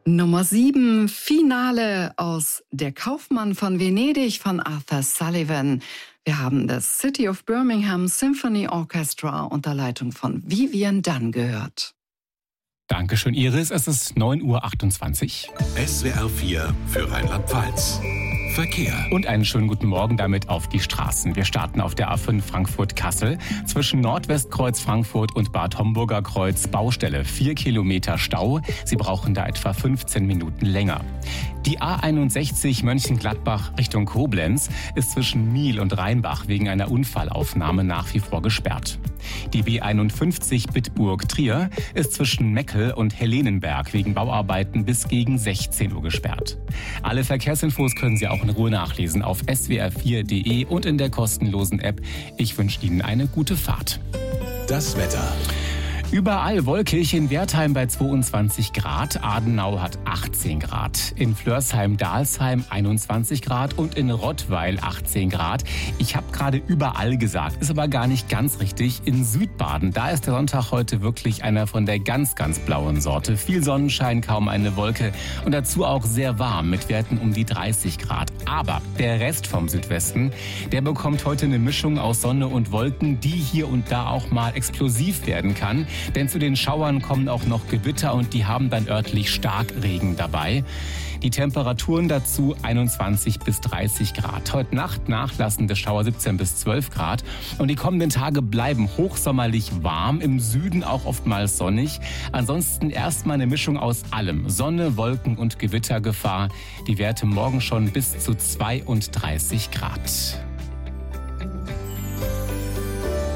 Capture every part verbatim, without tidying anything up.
Nummer sieben, Finale aus Der Kaufmann von Venedig von Arthur Sullivan. Wir haben das City of Birmingham Symphony Orchestra unter Leitung von Vivian Dunn gehört. Dankeschön, Iris. Es ist neun Uhr achtundzwanzig. S W R vier für Rheinland-Pfalz. Verkehr. Und einen schönen guten Morgen damit auf die Straßen. Wir starten auf der A fünf Frankfurt-Kassel. Zwischen Nordwestkreuz Frankfurt und Bad Homburger Kreuz Baustelle. Vier Kilometer Stau. Sie brauchen da etwa fünfzehn Minuten länger. Die A einundsechzig Mönchengladbach Richtung Koblenz ist zwischen Miel und Rheinbach wegen einer Unfallaufnahme nach wie vor gesperrt. Die B einundfünfzig Bitburg-Trier ist zwischen Meckel und Helenenberg wegen Bauarbeiten bis gegen sechzehn Uhr gesperrt. Alle Verkehrsinfos können Sie auch in Ruhe nachlesen auf s w r vier punkt d e und in der kostenlosen App. Ich wünsche Ihnen eine gute Fahrt. Das Wetter. Überall wolkig, in Wertheim bei zweiundzwanzig Grad, Adenau hat achtzehn Grad, in Flörsheim-Dalsheim einundzwanzig Grad und in Rottweil achtzehn Grad. Ich habe gerade überall gesagt, ist aber gar nicht ganz richtig. In Südbaden, da ist der Sonntag heute wirklich einer von der ganz, ganz blauen Sorte. Viel Sonnenschein, kaum eine Wolke und dazu auch sehr warm mit Werten um die dreißig Grad. Aber der Rest vom Südwesten, der bekommt heute eine Mischung aus Sonne und Wolken, die hier und da auch mal explosiv werden kann. Denn zu den Schauern kommen auch noch Gewitter und die haben dann örtlich Starkregen dabei. Die Temperaturen dazu einundzwanzig bis dreißig Grad. Heute Nacht nachlassende Schauer siebzehn bis zwölf Grad. Und die kommenden Tage bleiben hochsommerlich warm, im Süden auch oftmals sonnig. Ansonsten erstmal eine Mischung aus allem. Sonne, Wolken und Gewittergefahr. Die Werte morgen schon bis zu zweiunddreißig Grad.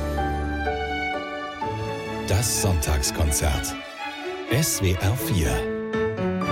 Das Sonntagskonzert. S W R vier